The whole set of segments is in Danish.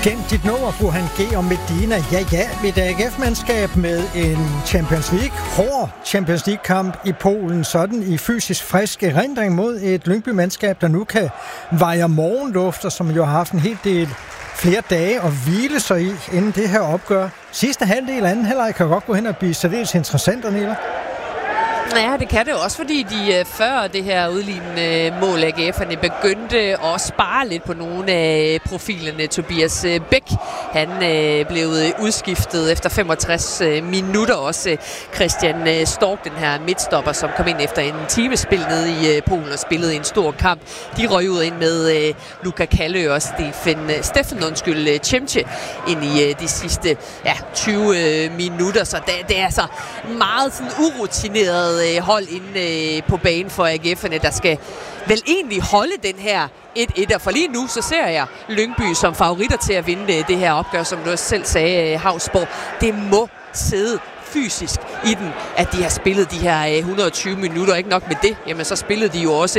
Gem dit nummer, Burhan G og Medina. Ja, et AGF-mandskab med en Champions League, hård Champions League-kamp i Polen. Sådan i fysisk frisk erindring mod et Lyngby-mandskab, der nu kan veje morgenluft, og som jo har haft en hel del flere dage at hvile sig i, inden det her opgør. Sidste halvdel, anden halvleg kan godt gå hen og blive særdeles interessant, Daniela. Ja, det kan det også, fordi de før det her udlignende mål, AGF'erne begyndte at spare lidt på nogle af profilerne. Tobias Bæk, han blev udskiftet efter 65 minutter. Også Christian Stork, den her midtstopper, som kom ind efter en timespil nede i Polen og spillede en stor kamp. De røg ud ind med Luka Kallø og Steffen Cemche ind i de sidste 20 minutter. Så det er altså meget sådan urutineret hold inde på banen for AGF'erne, der skal vel egentlig holde den her 1-1. For lige nu, så ser jeg Lyngby som favoritter til at vinde det her opgør, som du også selv sagde, Hausborg. Det må sidde fysisk i den, at de har spillet de her 120 minutter. Ikke nok med det, jamen så spillede de jo også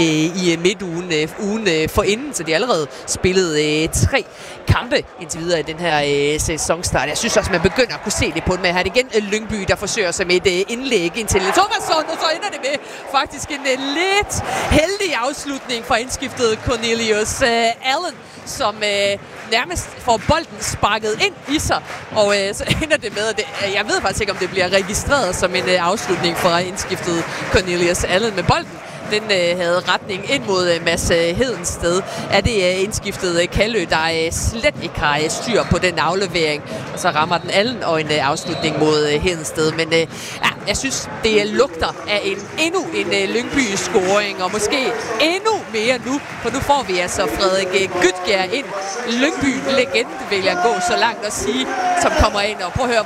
i midtugen ugen forinden, så de allerede spillede 3 kampe indtil videre i den her sæsonstart. Jeg synes også, man begynder at kunne se det på den med her. Det igen Lyngby, der forsøger sig med et indlæg ind til Thomasson, og så ender det med faktisk en lidt heldig afslutning fra indskiftet Cornelius Allen, som nærmest får bolden sparket ind i sig, og så ender det med, at jeg ved faktisk ikke, om det bliver registreret som en afslutning fra indskiftet Cornelius Allen med bolden. Den havde retning ind mod Mads Hedensted. Er det indskiftet Kallø, der slet ikke har styr på den aflevering, og så rammer den Allen og en afslutning mod Hedensted. Men jeg synes, det lugter af endnu en Lyngby-scoring, og måske endnu mere nu, for nu får vi altså Frederik Gytgær ind. Lyngby-legende, vil jeg gå så langt at sige, som kommer ind, og prøv at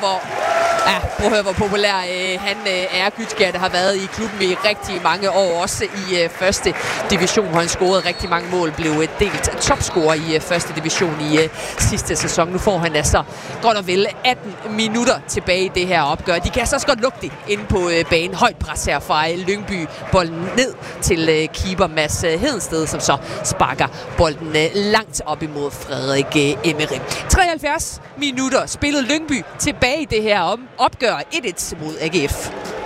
høre, hvor populær han er. Gytgær, der har været i klubben i rigtig mange år, også i første division, hvor han scorede rigtig mange mål, blev delt topscorer i første division i sidste sæson. Nu får han altså godt og vel 18 minutter tilbage i det her opgør. De kan altså også godt lukke det inde på banen. Højt pres her fra Lyngby. Bolden ned til keeper Mads Hedensted, som så sparker bolden langt op imod Frederik Emery. 73 minutter spillede Lyngby tilbage i det her opgør 1-1 mod AGF.